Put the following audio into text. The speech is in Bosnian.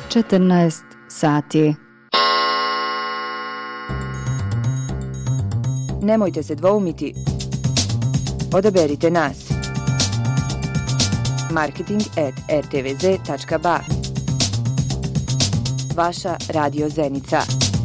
14 sati. Nemojte se dvoumiti. Odaberite nas. marketing@rtvz.ba. Vaša Radio Zenica.